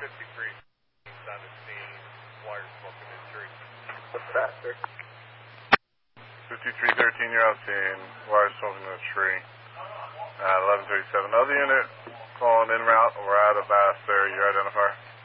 53 on the scene, wire smoke in the tree. What's faster? 5313, you're out seeing wire smoke in the tree. 1137. Other unit calling en route. We're out of Bass there. Your identifier.